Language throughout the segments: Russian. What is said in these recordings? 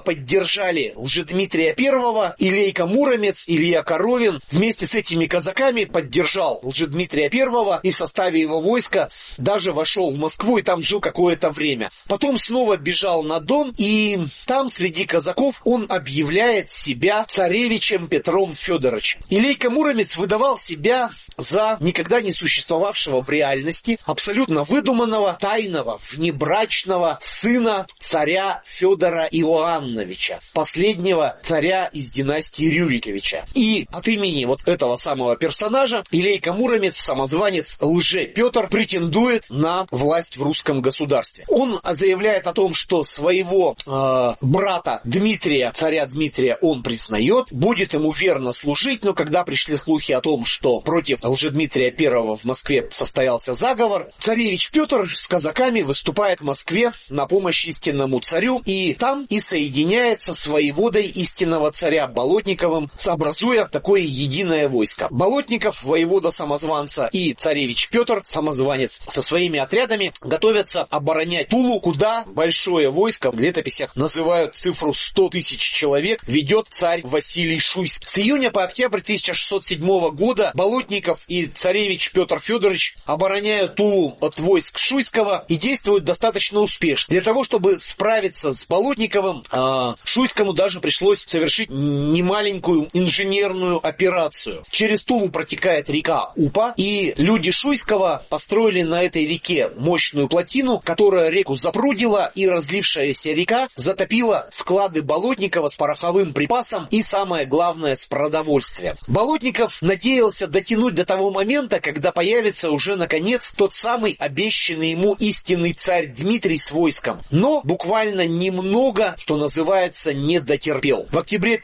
поддержали Лжедмитрия I, Илейка Муромец, Илья Коровин вместе с этими казаками поддержал Лжедмитрия I и в составе его войска даже вошел в Москву и там жил какое-то время. Потом снова бежал на Дон, и там среди казаков он объявляет себя царевичем Петром Федоровичем. Илейка Муромец выдавал себя за никогда не существовавшего в реальности, абсолютно выдуманного, тайного, внебрачного сына царя Федора Иоанновича, последнего царя из династии Рюриковича. И от имени вот этого самого персонажа Илейка Муромец, самозванец Лже-Петр, претендует на власть в русском государстве. Он заявляет о том, что своего брата Дмитрия, царя Дмитрия, он признает, будет ему верно служить, но когда пришли слухи о том, что против Лжедмитрия I в Москве состоялся заговор, царевич Петр с казаками выступает в Москве на помощь истинному царю, и там и соединяется с воеводой истинного царя Болотниковым, образуя такое единое войско. Болотников, воевода-самозванца, и царевич Петр, самозванец, со своими отрядами готовятся оборонять Тулу, куда большое войско, в летописях называют цифру 100 тысяч человек, ведет царь Василий Шуйский. С июня по октябрь 1607 года Болотников и царевич Петр Федорович обороняют Тулу от войск Шуйского и действуют достаточно успешно. Для того, чтобы справиться с Болотниковым, Шуйскому даже пришлось совершить немаленькую инженерную операцию. Через Тулу протекает река Упа, и люди Шуйского построили на этой реке мощную плотину, которая реку запрудила, и разлившаяся река затопила склады Болотникова с пороховым припасом и, самое главное, с продовольствием. Болотников надеялся дотянуть до того момента, когда появится уже наконец тот самый обещанный ему истинный царь Дмитрий с войском. Но буквально немного, что называется, не дотерпел. В октябре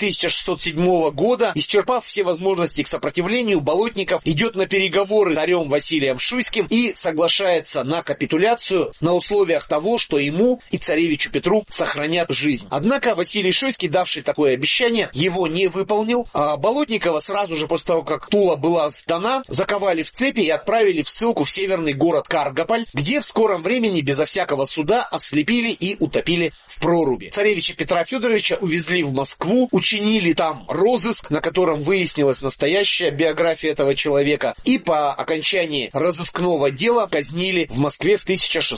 1607 года, исчерпав все возможности к сопротивлению, Болотников идет на переговоры с царем Василием Шуйским и соглашается на капитуляцию на условиях того, что ему и царевичу Петру сохранят жизнь. Однако Василий Шуйский, давший такое обещание, его не выполнил, а Болотникова сразу же после того, как Тула была сдана, заковали в цепи и отправили в ссылку в северный город Каргополь, где в скором времени безо всякого суда ослепили и утопили в проруби. Царевича Петра Федоровича увезли в Москву, учинили там розыск, на котором выяснилась настоящая биография этого человека, и по окончании разыскного дела казнили в Москве в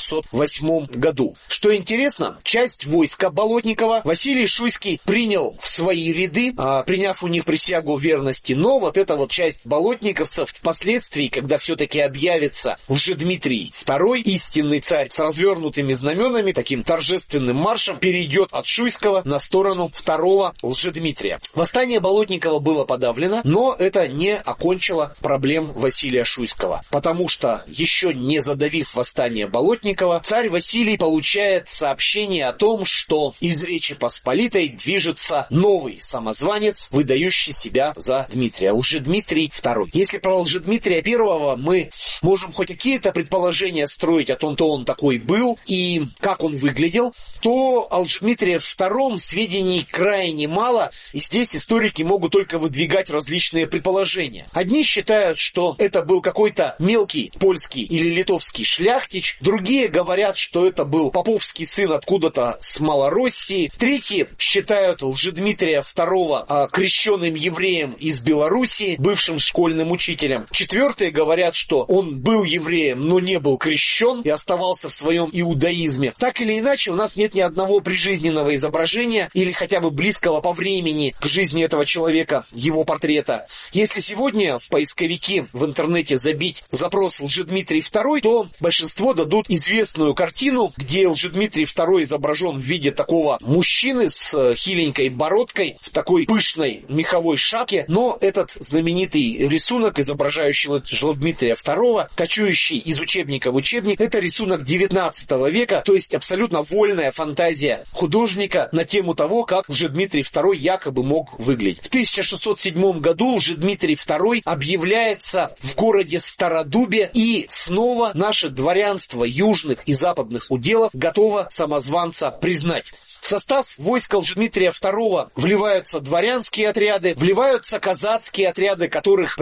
1608 году. Что интересно, часть войска Болотникова Василий Шуйский принял в свои ряды, приняв у них присягу верности, но вот эта вот часть болотниковцев впоследствии, когда все-таки объявится Лжедмитрий II, истинный царь, с развернутыми знаменами, таким торжественным маршем, перейдет от Шуйского на сторону второго Лжедмитрия. Восстание Болотникова было подавлено, но это не окончило проблем Василия Шуйского, потому что, еще не задавив восстание Болотникова, царь Василий получает сообщение о том, что из Речи Посполитой движется новый самозванец, выдающий себя за Дмитрия, Лжедмитрий II. Если про Лжедмитрия I мы можем хоть какие-то предположения строить о том, кто он такой был и как он выглядел, то о Лжедмитрии II сведений крайне мало, и здесь историки могут только выдвигать различные предположения. Одни считают, что это был какой-то мелкий польский или литовский шляхтич, другие говорят, что это был поповский сын откуда-то с Малороссии, третьи считают Лжедмитрия II крещенным евреем из Белоруссии, бывшим школьным учителем. Четвертые говорят, что он был евреем, но не был крещен и оставался в своем иудаизме. Так или иначе, у нас нет ни одного прижизненного изображения или хотя бы близкого по времени к жизни этого человека, его портрета. Если сегодня в поисковики в интернете забить запрос Лжедмитрий II, то большинство дадут известную картину, где Лжедмитрий II изображен в виде такого мужчины с хиленькой бородкой, в такой пышной меховой шапке, но этот знаменитый рисунок, изображающий Лжедмитрия II, кочующий из учебника в учебник, это рисунок 19 века, то есть абсолютно вольная фантазия художника на тему того, как Лжедмитрий II якобы мог выглядеть. В 1607 году Лжедмитрий II объявляется в городе Стародубе, и снова наше дворянство южных и западных уделов готово самозванца признать. В состав войска Лжедмитрия II вливаются дворянские отряды, вливаются казацкие отряды, которых приводит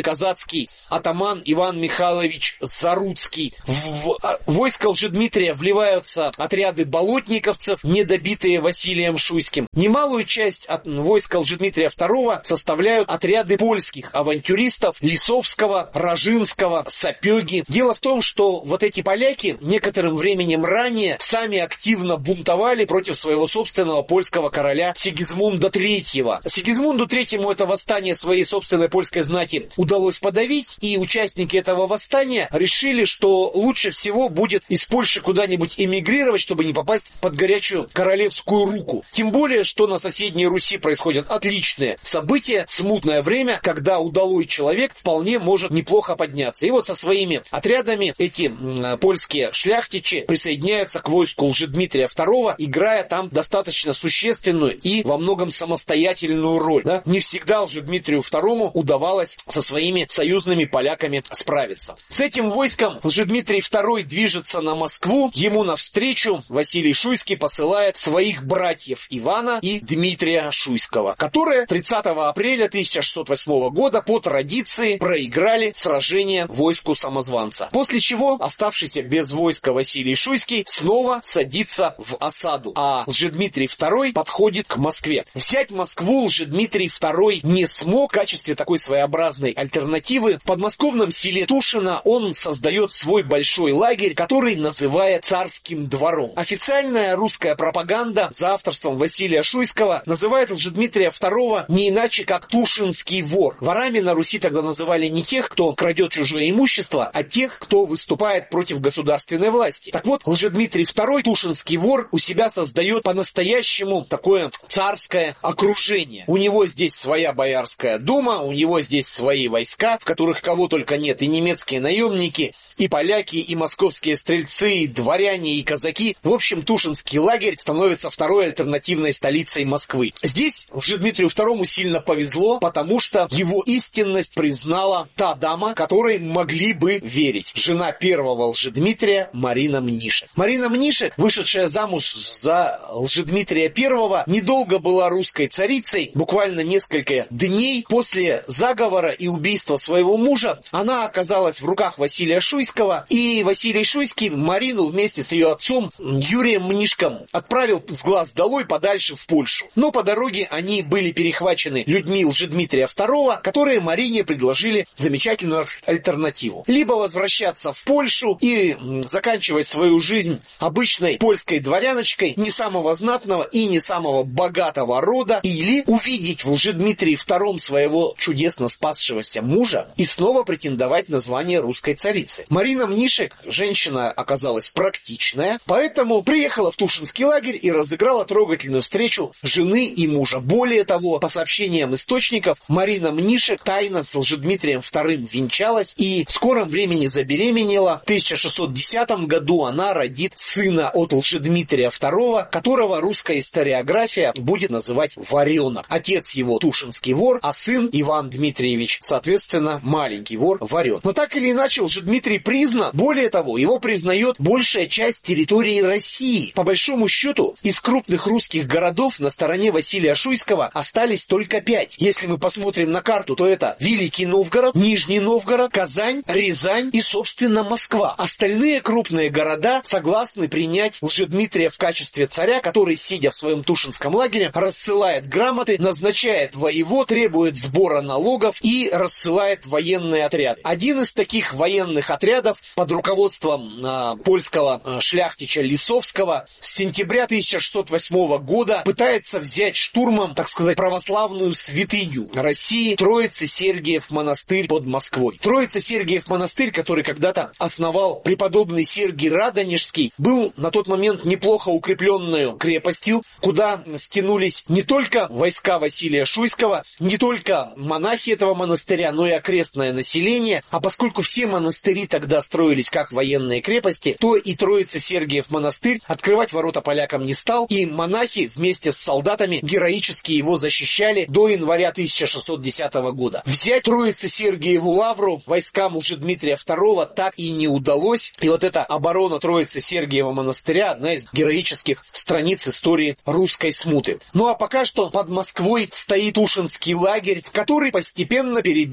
казацкий атаман Иван Михайлович Заруцкий. В войско Лжедмитрия вливаются отряды болотниковцев, недобитые Василием Шуйским. Немалую часть от войска Лжедмитрия II составляют отряды польских авантюристов Лисовского, Рожинского, Сапеги. Дело в том, что вот эти поляки некоторым временем ранее сами активно бунтовали против своего собственного польского короля Сигизмунда III. Сигизмунду III это восстание своей собственной польской знати удалось подавить, и участники этого восстания решили, что лучше всего будет из Польши куда-нибудь эмигрировать, чтобы не попасть под горячую королевскую руку. Тем более, что на соседней Руси происходят отличные события, смутное время, когда удалой человек вполне может неплохо подняться. И вот со своими отрядами эти польские шляхтичи присоединяются к войску Лжедмитрия II, играя там достаточно существенную и во многом самостоятельную роль. Да? Не всегда Лжедмитрию II удавалось со своими союзными поляками справиться. С этим войском Лжедмитрий II движется на Москву. Ему навстречу Василий Шуйский посылает своих братьев Ивана и Дмитрия Шуйского, которые 30 апреля 1608 года по традиции проиграли сражение войску самозванца. После чего оставшийся без войска Василий Шуйский снова садится в осаду, а Лжедмитрий II подходит к Москве. Взять Москву Лжедмитрий II не смог. В качестве такой своеобразной альтернативы в подмосковном селе Тушино он создает свой большой лагерь, который называет Царским двором. Официальная русская пропаганда за авторством Василия Шуйского называет Лжедмитрия II не иначе как Тушинский вор. Ворами на Руси тогда называли не тех, кто крадет чужое имущество, а тех, кто выступает против государственной власти. Так вот, Лжедмитрий II, Тушинский вор, у себя создает по-настоящему такое царское окружение. У него здесь своя боярская дума, у него здесь свои войска, в которых кого только нет, и немецкие наемники, и поляки, и московские стрельцы, и дворяне, и казаки. В общем, Тушинский лагерь становится второй альтернативной столицей Москвы. Здесь Лжедмитрию II сильно повезло, потому что его истинность признала та дама, которой могли бы верить. Жена первого Лжедмитрия Марина Мнишек. Марина Мнишек, вышедшая замуж за Лжедмитрия I, недолго была русской царицей. Буквально несколько дней после заговора и убийства своего мужа она оказалась в руках Василия Шуйского, и Василий Шуйский Марину вместе с ее отцом Юрием Мнишком отправил с глаз долой подальше в Польшу. Но по дороге они были перехвачены людьми Лжедмитрия II, которые Марине предложили замечательную альтернативу. Либо возвращаться в Польшу и заканчивать свою жизнь обычной польской дворяночкой не самого знатного и не самого богатого рода, или увидеть в Лжедмитрии II своего чудесно спасшегося мужа и снова претендовать на звание русской царицы. Марина Мнишек, женщина оказалась практичная, поэтому приехала в Тушинский лагерь и разыграла трогательную встречу жены и мужа. Более того, по сообщениям источников, Марина Мнишек тайно с Лжедмитрием II венчалась и в скором времени забеременела. В 1610 году она родит сына от Лжедмитрия II, которого русская историография будет называть Варенок. Отец его Тушинский вор, а сын Иван Дмитриевич, соответственно, маленький вор Варен. Но так или иначе, Лжедмитрий признан. Более того, его признает большая часть территории России. По большому счету, из крупных русских городов на стороне Василия Шуйского остались только 5. Если мы посмотрим на карту, то это Великий Новгород, Нижний Новгород, Казань, Рязань и, собственно, Москва. Остальные крупные города согласны принять Лжедмитрия в качестве царя, который, сидя в своем Тушинском лагере, рассылает грамоты, назначает воевод, требует сбора налогов и рассылает военные отряды. Один из таких военных отрядов под руководством польского шляхтича Лисовского с сентября 1608 года пытается взять штурмом, так сказать, православную святыню России, Троице-Сергиев монастырь под Москвой. Троице-Сергиев монастырь, который когда-то основал преподобный Сергий Радонежский, был на тот момент неплохо укрепленной крепостью, куда стянулись не только войска Василия Шуйского, не только монахи этого монастыря, но и окрестное население. А поскольку все монастыри тогда строились как военные крепости, то и Троице-Сергиев монастырь открывать ворота полякам не стал, и монахи вместе с солдатами героически его защищали до января 1610 года. Взять Троице-Сергиеву лавру войскам Лжедмитрия II так и не удалось, и вот эта оборона Троице-Сергиева монастыря — одна из героических страниц истории русской смуты. Ну а пока что под Москвой стоит Тушинский лагерь, который постепенно перебирает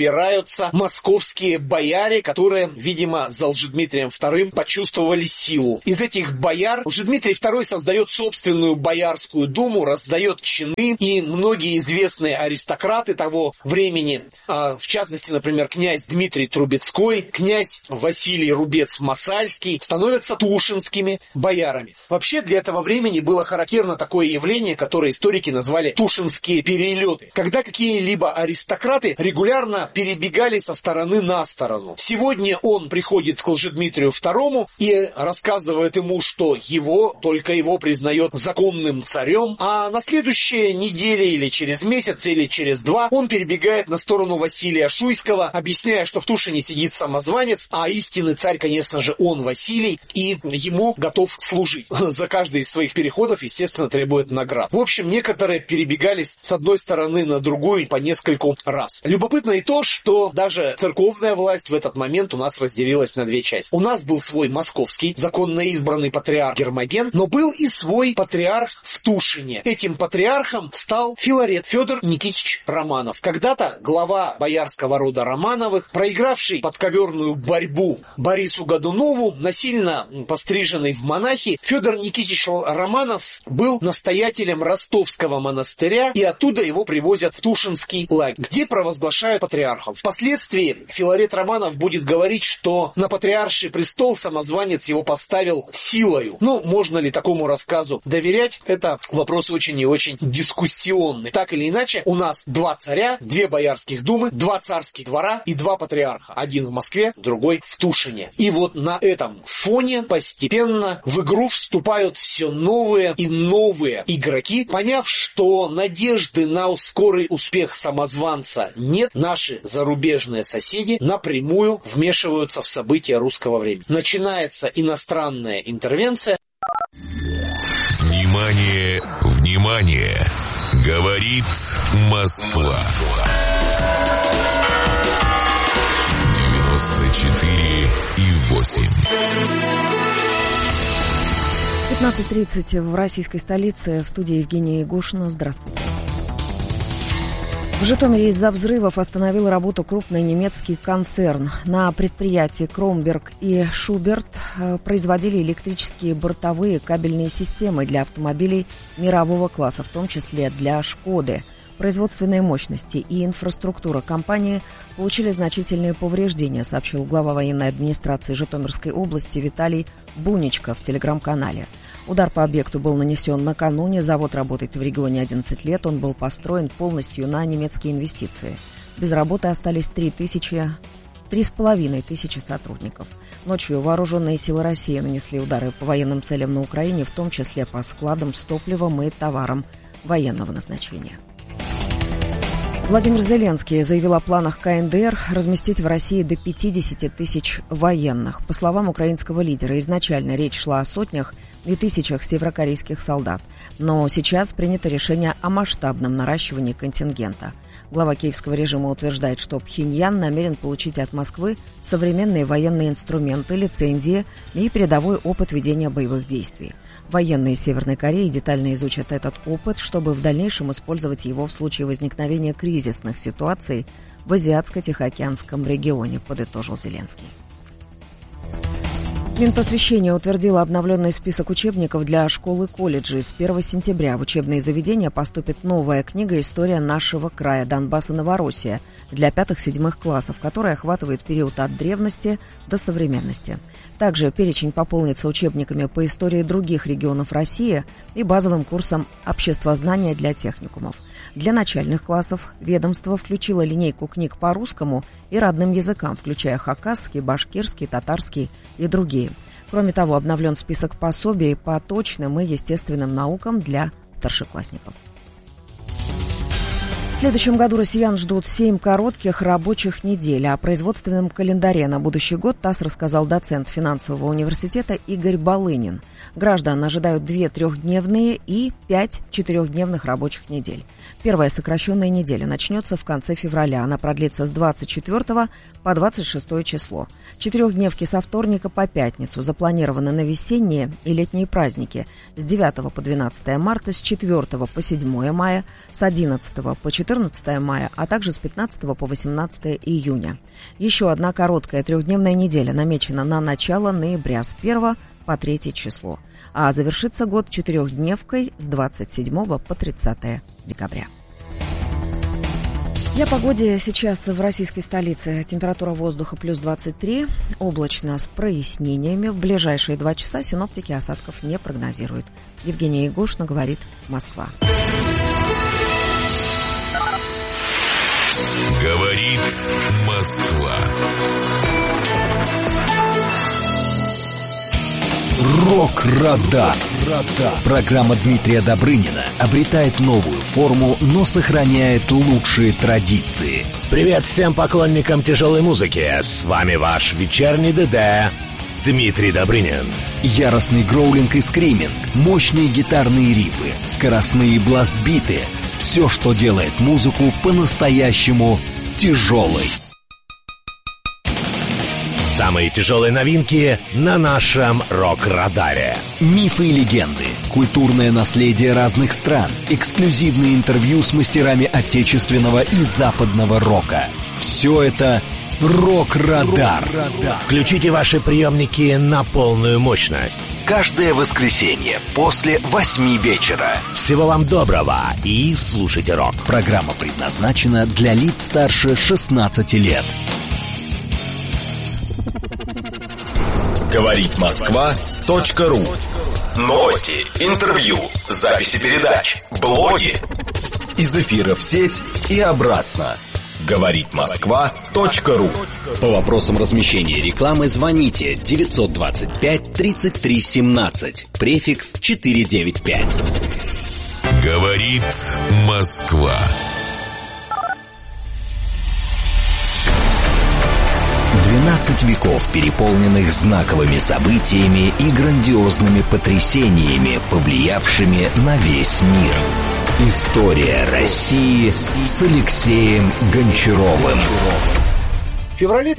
собираются московские бояре, которые, видимо, за Лжедмитрием II почувствовали силу. Из этих бояр Лжедмитрий II создает собственную Боярскую думу, раздает чины, и многие известные аристократы того времени, в частности, например, князь Дмитрий Трубецкой, князь Василий Рубец-Масальский, становятся тушинскими боярами. Вообще для этого времени было характерно такое явление, которое историки назвали тушинские перелеты, когда какие-либо аристократы регулярно перебегали со стороны на сторону. Сегодня он приходит к Лжедмитрию II и рассказывает ему, что только его признает законным царем, а на следующей неделе или через месяц, или через 2 он перебегает на сторону Василия Шуйского, объясняя, что в Тушине сидит самозванец, а истинный царь, конечно же, он Василий, и ему готов служить. За каждый из своих переходов, естественно, требует наград. В общем, некоторые перебегались с одной стороны на другую по нескольку раз. Любопытно и то, что даже церковная власть в этот момент у нас разделилась на 2 части. У нас был свой московский, законно избранный патриарх Гермоген, но был и свой патриарх в Тушине. Этим патриархом стал Филарет Федор Никитич Романов. Когда-то глава боярского рода Романовых, проигравший подковерную борьбу Борису Годунову, насильно постриженный в монахи, Федор Никитич Романов был настоятелем Ростовского монастыря, и оттуда его привозят в Тушинский лагерь, где провозглашают патриархом. Впоследствии Филарет Романов будет говорить, что на патриарший престол самозванец его поставил силою. Можно ли такому рассказу доверять? Это вопрос очень и очень дискуссионный. Так или иначе, у нас 2 царя, 2 боярских думы, 2 царских двора и 2 патриарха. Один в Москве, другой в Тушине. И вот на этом фоне постепенно в игру вступают все новые и новые игроки. Поняв, что надежды на скорый успех самозванца нет, наши зарубежные соседи напрямую вмешиваются в события русского времени. Начинается иностранная интервенция. Внимание, внимание! Говорит Москва. 94,8. 15:30 в российской столице. В студии Евгения Егошина. Здравствуйте. В Житомире из-за взрывов остановил работу крупный немецкий концерн. На предприятии Кромберг и Шуберт производили электрические бортовые кабельные системы для автомобилей мирового класса, в том числе для «Шкоды». Производственные мощности и инфраструктура компании получили значительные повреждения, сообщил глава военной администрации Житомирской области Виталий Буничко в телеграм-канале. Удар по объекту был нанесен накануне. Завод работает в регионе 11 лет. Он был построен полностью на немецкие инвестиции. Без работы остались 3,5 тысячи сотрудников. Ночью вооруженные силы России нанесли удары по военным целям на Украине, в том числе по складам с топливом и товаром военного назначения. Владимир Зеленский заявил о планах КНДР разместить в России до 50 тысяч военных. По словам украинского лидера, изначально речь шла о сотнях и тысячах северокорейских солдат. Но сейчас принято решение о масштабном наращивании контингента. Глава киевского режима утверждает, что Пхеньян намерен получить от Москвы современные военные инструменты, лицензии и передовой опыт ведения боевых действий. Военные Северной Кореи детально изучат этот опыт, чтобы в дальнейшем использовать его в случае возникновения кризисных ситуаций в Азиатско-Тихоокеанском регионе, подытожил Зеленский. Минпросвещение утвердило обновленный список учебников для школ и колледжей. С 1 сентября в учебные заведения поступит новая книга «История нашего края Донбасс и Новороссия» для 5-7 классов, которая охватывает период от древности до современности. Также перечень пополнится учебниками по истории других регионов России и базовым курсом обществознания для техникумов. Для начальных классов ведомство включило линейку книг по русскому и родным языкам, включая хакасский, башкирский, татарский и другие. Кроме того, обновлен список пособий по точным и естественным наукам для старшеклассников. В следующем году россиян ждут 7 коротких рабочих недель. О производственном календаре на будущий год ТАСС рассказал доцент финансового университета Игорь Балынин. Граждан ожидают 2 3-дневные и 5 4-дневных рабочих недель. Первая сокращенная неделя начнется в конце февраля. Она продлится с 24 по 26 число. 4-дневки со вторника по пятницу запланированы на весенние и летние праздники с 9 по 12 марта, с 4 по 7 мая, с 11 по 14 14 мая, а также с 15 по 18 июня. Еще одна короткая трехдневная неделя намечена на начало ноября с 1 по 3 число, а завершится год четырехдневкой с 27 по 30 декабря. О погоде сейчас в российской столице. Температура воздуха плюс 23, облачно с прояснениями. В ближайшие 2 часа синоптики осадков не прогнозируют. Евгения Егошина, говорит Москва. Говорит Москва. Рок-радар. Программа Дмитрия Добрынина обретает новую форму, но сохраняет лучшие традиции. Привет всем поклонникам тяжелой музыки. С вами ваш вечерний ДД Дмитрий Добрынин. Яростный гроулинг и скриминг, мощные гитарные рифы, скоростные бласт-биты. Все, что делает музыку по-настоящему тяжелой. Самые тяжелые новинки на нашем рок-радаре. Мифы и легенды, культурное наследие разных стран, эксклюзивные интервью с мастерами отечественного и западного рока. Все это Рок-радар. Включите ваши приемники на полную мощность. Каждое воскресенье после 8 вечера. Всего вам доброго и слушайте рок. Программа предназначена для лиц старше 16 лет. Говорит Москва.ру. Новости, интервью, записи передач, блоги. Из эфира в сеть и обратно. Говорит Москва.ру. По вопросам размещения рекламы звоните 925 33 17, префикс 495. Говорит Москва. 12 веков, переполненных знаковыми событиями и грандиозными потрясениями, повлиявшими на весь мир. История России с Алексеем Гончаровым. В феврале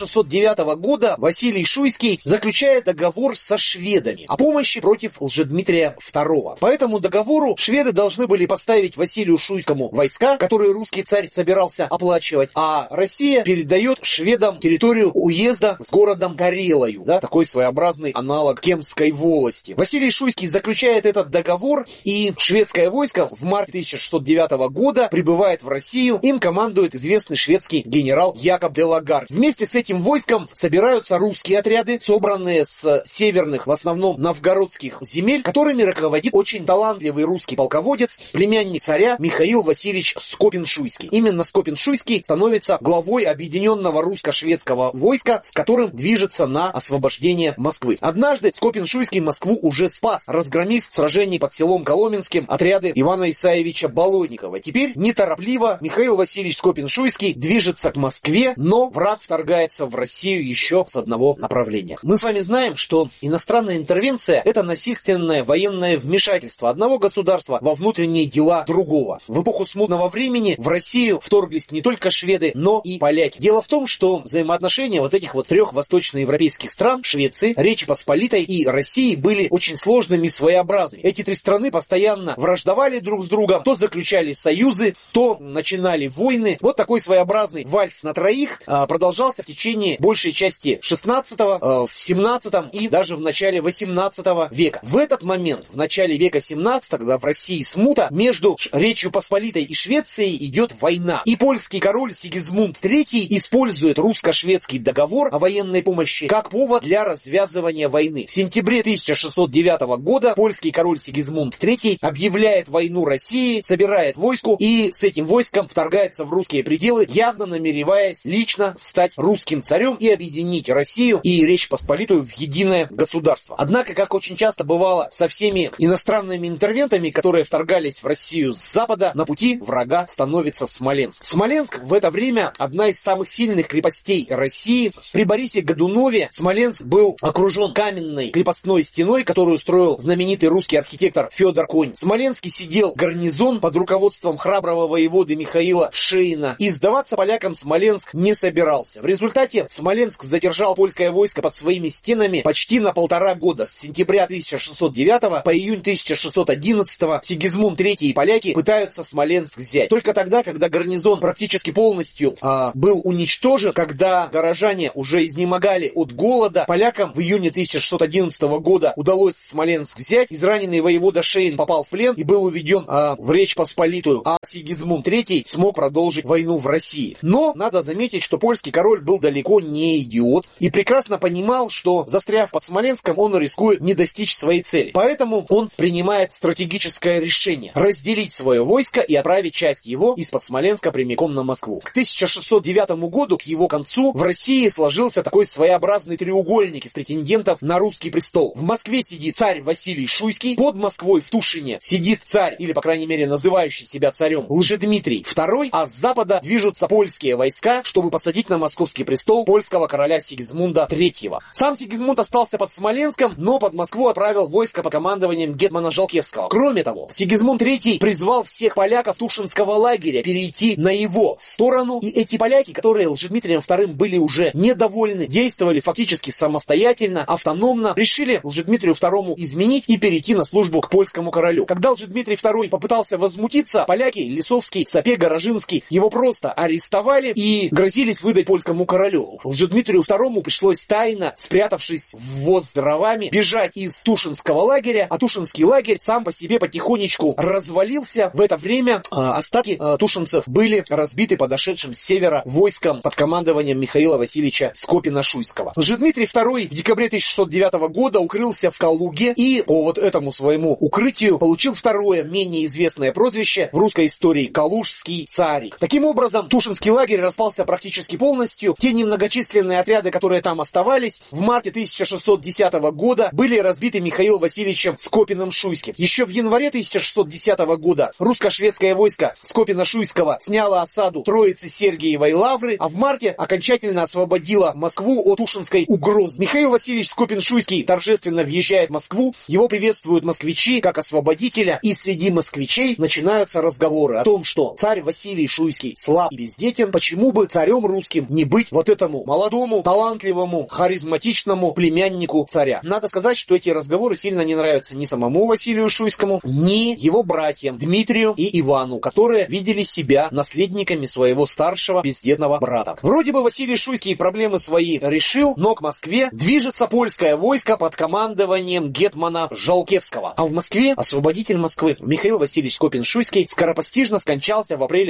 1609 года Василий Шуйский заключает договор со шведами о помощи против Лжедмитрия II. По этому договору шведы должны были поставить Василию Шуйскому войска, которые русский царь собирался оплачивать, а Россия передает шведам территорию уезда с городом Карелою, такой своеобразный аналог Кемской волости. Василий Шуйский заключает этот договор, и шведское войско в марте 1609 года прибывает в Россию. Им командует известный шведский генерал Якоб де Лагард. Вместе с этим войском собираются русские отряды, собранные с северных, в основном новгородских земель, которыми руководит очень талантливый русский полководец, племянник царя Михаил Васильевич Скопин-Шуйский. Именно Скопин-Шуйский становится главой объединенного русско-шведского войска, с которым движется на освобождение Москвы. Однажды Скопин-Шуйский Москву уже спас, разгромив в сражении под селом Коломенским отряды Ивана Исаевича Болотникова. Теперь неторопливо Михаил Васильевич Скопин-Шуйский движется к Москве, но враг вторгается в Россию еще с одного направления. Мы с вами знаем, что иностранная интервенция – это насильственное военное вмешательство одного государства во внутренние дела другого. В эпоху смутного времени в Россию вторглись не только шведы, но и поляки. Дело в том, что взаимоотношения вот этих вот трех восточноевропейских стран – Швеции, Речи Посполитой и России – были очень сложными и своеобразными. Эти три страны постоянно враждовали друг с другом, то заключали союзы, то начинали войны. Вот такой своеобразный вальс на троих продолжался в течение большей части 16-го, в 17-м и даже в начале 18 века. В этот момент, в начале века 17, когда в России смута, между Речью Посполитой и Швецией идет война. И польский король Сигизмунд III использует русско-шведский договор о военной помощи как повод для развязывания войны. В сентябре 1609 года польский король Сигизмунд III объявляет войну России, собирает войско и с этим войском вторгается в русские пределы, явно намереваясь лично стать русским царем и объединить Россию и Речь Посполитую в единое государство. Однако, как очень часто бывало со всеми иностранными интервентами, которые вторгались в Россию с запада, на пути врага становится Смоленск. Смоленск в это время одна из самых сильных крепостей России. При Борисе Годунове Смоленск был окружен каменной крепостной стеной, которую строил знаменитый русский архитектор Федор Конь. В Смоленске сидел гарнизон под руководством храброго воеводы Михаила Шейна, и сдаваться полякам Смоленск не собирался. добрался. В результате Смоленск задержал польское войско под своими стенами почти на 1,5 года. С сентября 1609 по июнь 1611 Сигизмунд III и поляки пытаются Смоленск взять. Только тогда, когда гарнизон практически полностью был уничтожен, когда горожане уже изнемогали от голода, полякам в июне 1611 года удалось Смоленск взять. Израненный воевода Шейн попал в плен и был уведен в Речь Посполитую, а Сигизмунд III смог продолжить войну в России. Но надо заметить, что польский король был далеко не идиот и прекрасно понимал, что, застряв под Смоленском, он рискует не достичь своей цели. Поэтому он принимает стратегическое решение разделить свое войско и отправить часть его из-под Смоленска прямиком на Москву. К 1609 году, к его концу, в России сложился такой своеобразный треугольник из претендентов на русский престол. В Москве сидит царь Василий Шуйский, под Москвой в Тушине сидит царь, или, по крайней мере, называющий себя царем, Лжедмитрий II, а с запада движутся польские войска, чтобы посадить на московский престол польского короля Сигизмунда III. Сам Сигизмунд остался под Смоленском, но под Москву отправил войско под командованием гетмана Жалкевского. Кроме того, Сигизмунд III призвал всех поляков Тушинского лагеря перейти на его сторону, и эти поляки, которые Лжедмитрием II были уже недовольны, действовали фактически самостоятельно, автономно, решили Лжедмитрию II изменить и перейти на службу к польскому королю. Когда Лжедмитрий II попытался возмутиться, поляки, Лисовский, Сапега, Рожинский, его просто арестовали и грозились выдать польскому королю. Лжедмитрию II пришлось тайно, спрятавшись в воз с дровами, бежать из Тушинского лагеря, а Тушинский лагерь сам по себе потихонечку развалился. В это время остатки тушинцев были разбиты подошедшим с севера войском под командованием Михаила Васильевича Скопина-Шуйского. Лжедмитрий II в декабре 1609 года укрылся в Калуге и по вот этому своему укрытию получил второе, менее известное прозвище в русской истории — Калужский царь. Таким образом, Тушинский лагерь распался практически полностью. Те немногочисленные отряды, которые там оставались, в марте 1610 года были разбиты Михаилом Васильевичем Скопиным-Шуйским. Еще в январе 1610 года русско-шведское войско Скопина-Шуйского сняло осаду Троицы Сергиевой Лавры, а в марте окончательно освободило Москву от тушинской угрозы. Михаил Васильевич Скопин-Шуйский торжественно въезжает в Москву, его приветствуют москвичи как освободителя, и среди москвичей начинаются разговоры о том, что царь Василий Шуйский слаб и бездетен, почему бы царем русским не быть вот этому молодому, талантливому, харизматичному племяннику царя. Надо сказать, что эти разговоры сильно не нравятся ни самому Василию Шуйскому, ни его братьям Дмитрию и Ивану, которые видели себя наследниками своего старшего бездетного брата. Вроде бы Василий Шуйский проблемы свои решил, но к Москве движется польское войско под командованием гетмана Жалкевского. А в Москве освободитель Москвы Михаил Васильевич Скопин-Шуйский скоропостижно скончался в апреле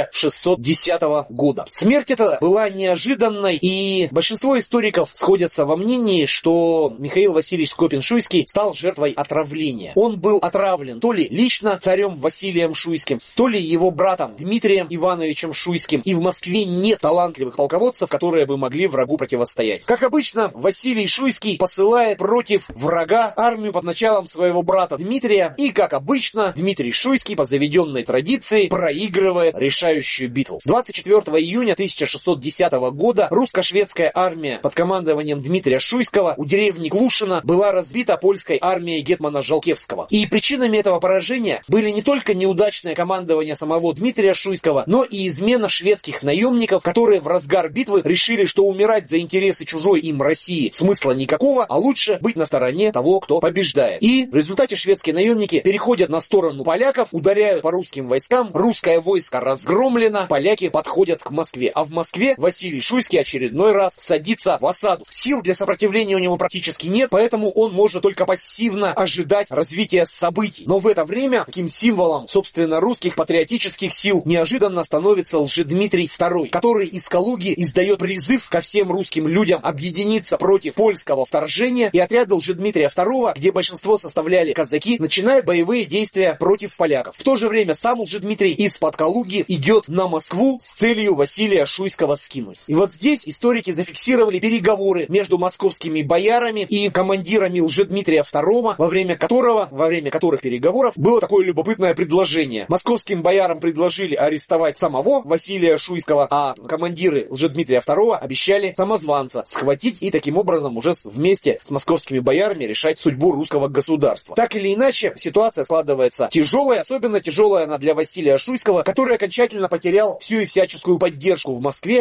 1610 года. Смерть эта была неожиданной, и большинство историков сходятся во мнении, что Михаил Васильевич Скопин-Шуйский стал жертвой отравления. Он был отравлен то ли лично царем Василием Шуйским, то ли его братом Дмитрием Ивановичем Шуйским, и в Москве нет талантливых полководцев, которые бы могли врагу противостоять. Как обычно, Василий Шуйский посылает против врага армию под началом своего брата Дмитрия, и, как обычно, Дмитрий Шуйский по заведенной традиции проигрывает решающую битву. 24 июня 1610 года русско-шведская армия под командованием Дмитрия Шуйского у деревни Клушино была разбита польской армией гетмана Жалкевского. И причинами этого поражения были не только неудачное командование самого Дмитрия Шуйского, но и измена шведских наемников, которые в разгар битвы решили, что умирать за интересы чужой им России смысла никакого, а лучше быть на стороне того, кто побеждает. И в результате шведские наемники переходят на сторону поляков, ударяют по русским войскам, русское войско разгромлено, поляки подходят к Москве. А в Москве Василий Шуйский очередной раз садится в осаду. Сил для сопротивления у него практически нет, поэтому он может только пассивно ожидать развития событий. Но в это время таким символом, собственно, русских патриотических сил неожиданно становится Лжедмитрий II, который из Калуги издает призыв ко всем русским людям объединиться против польского вторжения, и отряды Лжедмитрия II, где большинство составляли казаки, начинают боевые действия против поляков. В то же время сам Лжедмитрий из-под Калуги идет на Москву с целью Василия Шуйского скинуть. И вот здесь историки зафиксировали переговоры между московскими боярами и командирами Лжедмитрия II, во время которых переговоров было такое любопытное предложение. Московским боярам предложили арестовать самого Василия Шуйского, а командиры Лжедмитрия II обещали самозванца схватить и таким образом уже вместе с московскими боярами решать судьбу русского государства. Так или иначе, ситуация складывается тяжелая, особенно тяжелая она для Василия Шуйского, который окончательно потерял всю и всяческую поддержку в Москве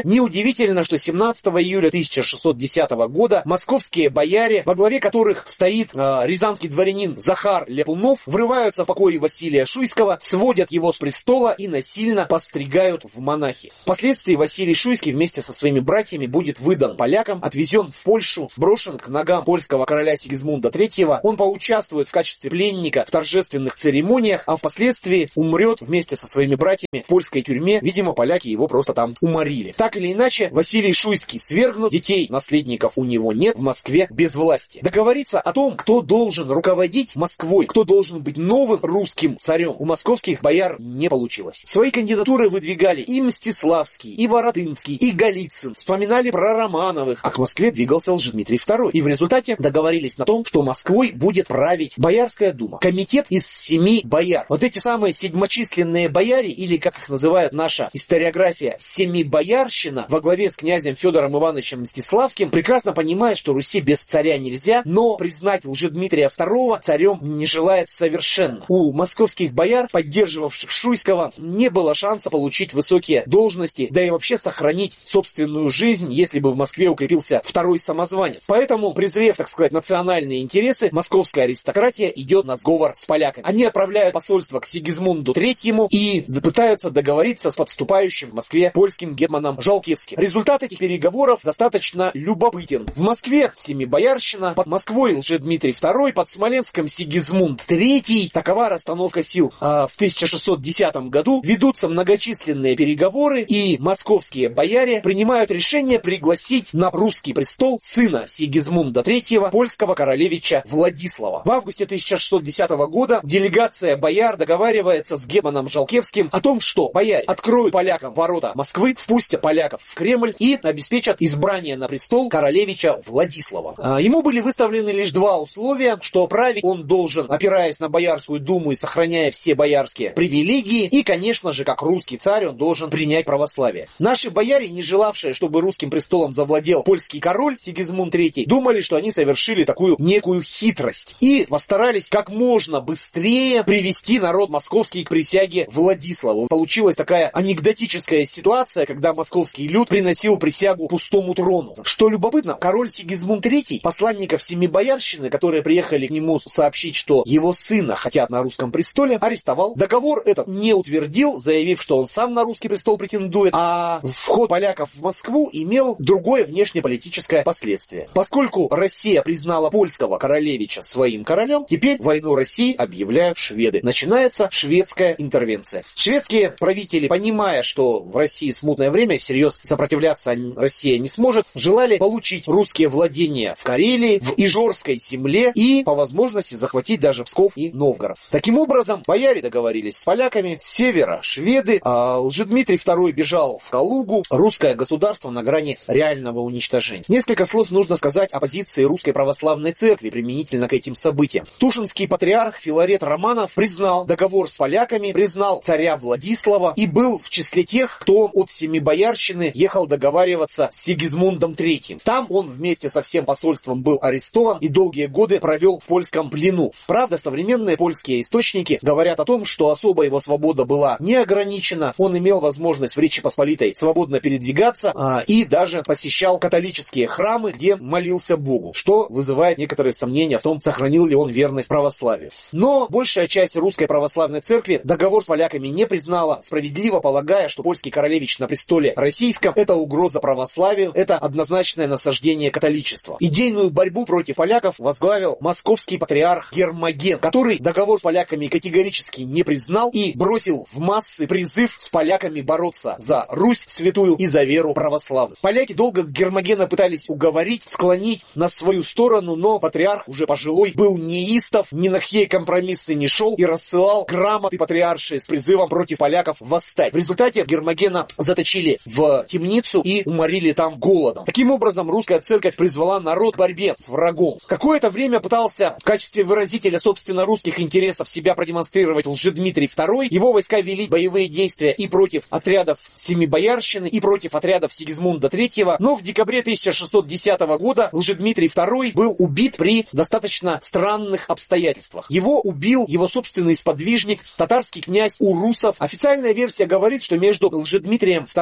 Неудивительно, что 17 июля 1610 года московские бояре, во главе которых стоит рязанский дворянин Захар Ляпунов, врываются в покои Василия Шуйского, сводят его с престола и насильно постригают в монахи. Впоследствии Василий Шуйский вместе со своими братьями будет выдан полякам, отвезен в Польшу, брошен к ногам польского короля Сигизмунда III. Он поучаствует в качестве пленника в торжественных церемониях, а впоследствии умрет вместе со своими братьями в польской тюрьме. Видимо, поляки его просто там уморили. Так или иначе, Василий Шуйский свергнут, детей, наследников у него нет, в Москве безвластие. Договориться о том, кто должен руководить Москвой, кто должен быть новым русским царем, у московских бояр не получилось. Свои кандидатуры выдвигали и Мстиславский, и Воротынский, и Голицын. Вспоминали про Романовых, а к Москве двигался Лжедмитрий II. И в результате договорились на том, что Москвой будет править Боярская дума. Комитет из 7 бояр. Вот эти самые седьмочисленные бояре, или как их называет наша историография, семибоярщина, во главе с князем Федором Ивановичем Мстиславским, прекрасно понимает, что Руси без царя нельзя, но признать Лжедмитрия II царем не желает совершенно. У московских бояр, поддерживавших Шуйского, не было шанса получить высокие должности, да и вообще сохранить собственную жизнь, если бы в Москве укрепился второй самозванец. Поэтому, презрев, так сказать, национальные интересы, московская аристократия идет на сговор с поляками. Они отправляют посольство к Сигизмунду III и пытаются договориться с подступающим в Москве польским гетманом Жалкевским. Результат этих переговоров достаточно любопытен. В Москве семибоярщина, под Москвой Лжедмитрий II, под Смоленском Сигизмунд III. Такова расстановка сил. В 1610 году ведутся многочисленные переговоры, и московские бояре принимают решение пригласить на русский престол сына Сигизмунда III, польского королевича Владислава. В августе 1610 года делегация бояр договаривается с гетманом Жалкевским о том, что бояре откроют полякам ворота Москвы, впустят поляков в Кремль и обеспечат избрание на престол королевича Владислава. Ему были выставлены лишь два условия, что править он должен, опираясь на Боярскую думу и сохраняя все боярские привилегии, и, конечно же, как русский царь, он должен принять православие. Наши бояре, не желавшие, чтобы русским престолом завладел польский король Сигизмунд III, думали, что они совершили такую некую хитрость и постарались как можно быстрее привести народ московский к присяге Владиславу. Получилась такая анекдотическая ситуация, когда московский люд приносил присягу пустому трону. Что любопытно, король Сигизмунд III посланников семибоярщины, которые приехали к нему сообщить, что его сына хотят на русском престоле, арестовал. Договор этот не утвердил, заявив, что он сам на русский престол претендует, а вход поляков в Москву имел другое внешнеполитическое последствие. Поскольку Россия признала польского королевича своим королем, теперь войну России объявляют шведы. Начинается шведская интервенция. Шведские правители, понимая, что в России смутное время, всерьез сопротивляться Россия не сможет, желали получить русские владения в Карелии, в Ижорской земле и, по возможности, захватить даже Псков и Новгород. Таким образом, бояре договорились с поляками, с севера шведы, а Лжедмитрий II бежал в Калугу, русское государство на грани реального уничтожения. Несколько слов нужно сказать о позиции Русской Православной Церкви применительно к этим событиям. Тушинский патриарх Филарет Романов признал договор с поляками, признал царя Владислава и был в числе тех, кто от семибоярщины ехал договариваться с Сигизмундом III. Там он вместе со всем посольством был арестован и долгие годы провел в польском плену. Правда, современные польские источники говорят о том, что особо его свобода была не ограничена, он имел возможность в Речи Посполитой свободно передвигаться и даже посещал католические храмы, где молился Богу, что вызывает некоторые сомнения в том, сохранил ли он верность православию. Но большая часть Русской Православной Церкви договор с поляками не признала, справедливо полагая, что польский королевич на престоле российском — это угроза православию, это однозначное насаждение католичества. Идейную борьбу против поляков возглавил московский патриарх Гермоген, который договор с поляками категорически не признал и бросил в массы призыв с поляками бороться за Русь святую и за веру православную. Поляки долго Гермогена пытались уговорить, склонить на свою сторону, но патриарх, уже пожилой, был неистов, ни на какие компромиссы не шел и рассылал грамоты патриаршие с призывом против поляков восстать. В результате Гермогена заточили в темницу и уморили там голодом. Таким образом, русская церковь призвала народ к борьбе с врагом. Какое-то время пытался в качестве выразителя собственно русских интересов себя продемонстрировать Лжедмитрий II. Его войска вели боевые действия и против отрядов семибоярщины, и против отрядов Сигизмунда III. Но в декабре 1610 года Лжедмитрий II был убит при достаточно странных обстоятельствах. Его убил его собственный сподвижник, татарский князь Урусов. Официальная версия говорит, что между Лжедмитрием II и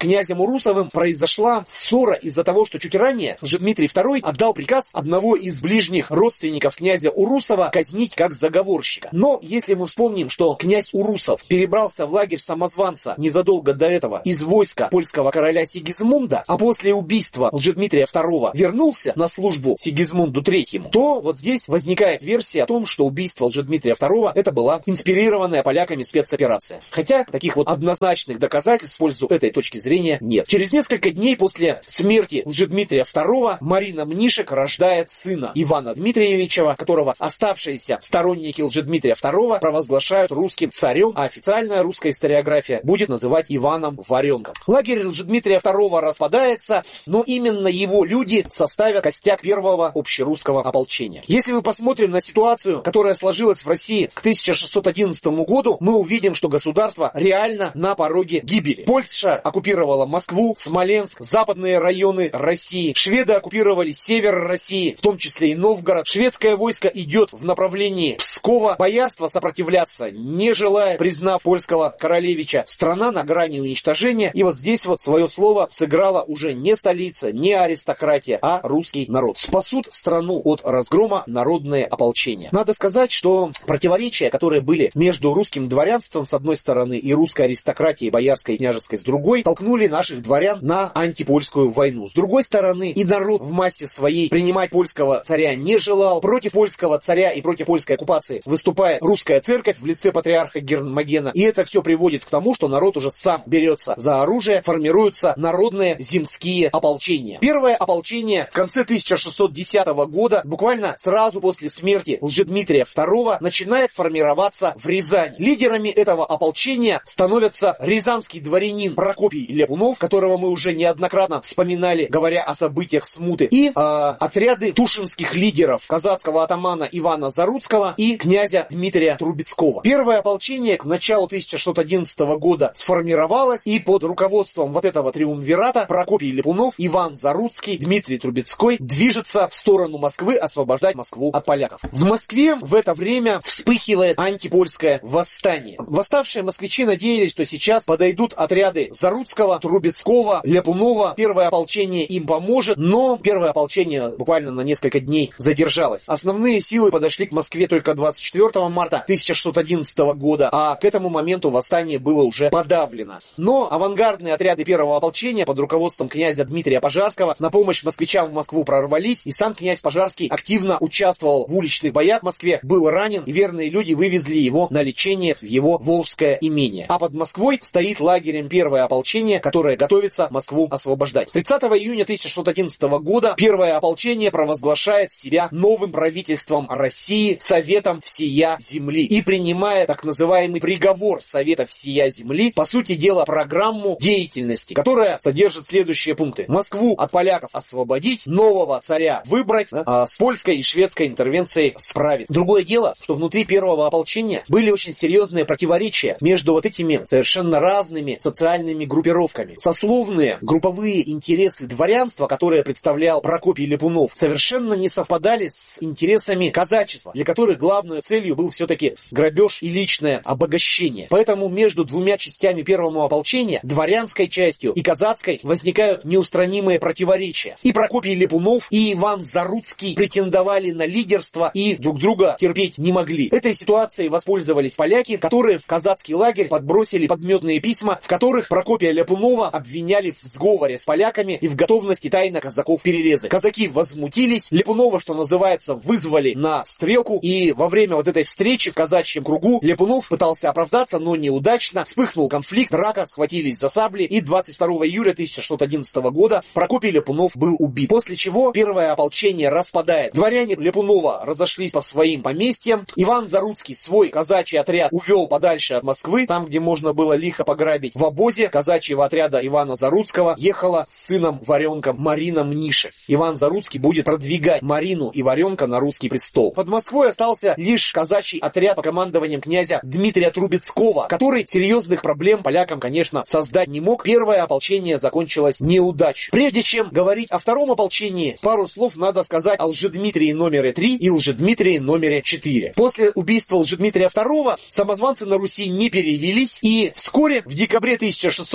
князем Урусовым произошла ссора из-за того, что чуть ранее Лжедмитрий II отдал приказ одного из ближних родственников князя Урусова казнить как заговорщика. Но если мы вспомним, что князь Урусов перебрался в лагерь самозванца незадолго до этого из войска польского короля Сигизмунда, а после убийства Лжедмитрия II вернулся на службу Сигизмунду III, то вот здесь возникает версия о том, что убийство Лжедмитрия II это была инспирированная поляками спецоперация. Хотя таких вот однозначных доказательств в пользу этой точки зрения нет. Через несколько дней после смерти Лжедмитрия II Марина Мнишек рождает сына Ивана Дмитриевича, которого оставшиеся сторонники Лжедмитрия II провозглашают русским царем, а официальная русская историография будет называть Иваном Варенком. Лагерь Лжедмитрия II распадается, но именно его люди составят костяк первого общерусского ополчения. Если мы посмотрим на ситуацию, которая сложилась в России к 1611 году, мы увидим, что государство реально на пороге гибели. Польша оккупировала Москву, Смоленск, западные районы России. Шведы оккупировали север России, в том числе и Новгород. Шведское войско идет в направлении Пскова. Боярство сопротивляться не желает, признав польского королевича. Страна на грани уничтожения. И вот здесь вот свое слово сыграла уже не столица, не аристократия, а русский народ. Спасут страну от разгрома народные ополчения. Надо сказать, что противоречия, которые были между русским дворянством с одной стороны и русской аристократией, боярской и княжеской с другой, толкнули наших дворян на антипольскую войну. С другой стороны, и народ в массе своей принимать польского царя не желал. Против польского царя и против польской оккупации выступает русская церковь в лице патриарха Гермогена. И это все приводит к тому, что народ уже сам берется за оружие, формируются народные земские ополчения. Первое ополчение в конце 1610 года, буквально сразу после смерти Лжедмитрия II, начинает формироваться в Рязани. Лидерами этого ополчения становятся рязанский дворянин Прокопий Ляпунов, которого мы уже неоднократно вспоминали, говоря о событиях Смуты, и отряды тушинских лидеров, казацкого атамана Ивана Заруцкого и князя Дмитрия Трубецкого. Первое ополчение к началу 1611 года сформировалось, и под руководством вот этого триумвирата Прокопий Ляпунов, Иван Заруцкий, Дмитрий Трубецкой движется в сторону Москвы освобождать Москву от поляков. В Москве в это время вспыхивает антипольское восстание. Восставшие москвичи надеялись, что сейчас подойдут отряды Заруцкого, Трубецкого, Ляпунова. Первое ополчение им поможет, но первое ополчение буквально на несколько дней задержалось. Основные силы подошли к Москве только 24 марта 1611 года, а к этому моменту восстание было уже подавлено. Но авангардные отряды первого ополчения под руководством князя Дмитрия Пожарского на помощь москвичам в Москву прорвались, и сам князь Пожарский активно участвовал в уличных боях в Москве, был ранен, и верные люди вывезли его на лечение в его волжское имение. А под Москвой стоит лагерем первое ополчение, которое готовится Москву освобождать. 30 июня 1611 года первое ополчение провозглашает себя новым правительством России, Советом всея земли, и принимает так называемый приговор Совета всея земли, по сути дела программу деятельности, которая содержит следующие пункты. Москву от поляков освободить, нового царя выбрать, с польской и шведской интервенцией справиться. Другое дело, что внутри первого ополчения были очень серьезные противоречия между вот этими совершенно разными социальными группировками. Сословные, групповые интересы дворянства, которые представлял Прокопий Ляпунов, совершенно не совпадали с интересами казачества, для которых главной целью был все-таки грабеж и личное обогащение. Поэтому между двумя частями первого ополчения, дворянской частью и казацкой, возникают неустранимые противоречия. И Прокопий Ляпунов, и Иван Заруцкий претендовали на лидерство и друг друга терпеть не могли. Этой ситуацией воспользовались поляки, которые в казацкий лагерь подбросили подметные письма, в которых Прокопия Ляпунова обвиняли в сговоре с поляками и в готовности тайно казаков перерезать. Казаки возмутились, Ляпунова, что называется, вызвали на стрелку, и во время вот этой встречи в казачьем кругу Ляпунов пытался оправдаться, но неудачно. Вспыхнул конфликт, драка, схватились за сабли, и 22 июля 1611 года Прокопий Ляпунов был убит. После чего первое ополчение распадает. Дворяне Ляпунова разошлись по своим поместьям. Иван Заруцкий свой казачий отряд увел подальше от Москвы, там, где можно было лихо пограбить. В обозе казачьего отряда Ивана Заруцкого ехала с сыном Варенком Марина Мнишек. Иван Заруцкий будет продвигать Марину и Варенка на русский престол. Под Москвой остался лишь казачий отряд под командованием князя Дмитрия Трубецкого, который серьезных проблем полякам, конечно, создать не мог. Первое ополчение закончилось неудачей. Прежде чем говорить о втором ополчении, пару слов надо сказать о Лжедмитрии номере 3 и Лжедмитрии номере 4. После убийства Лжедмитрия II самозванцы на Руси не перевелись, и вскоре, в декабре 1611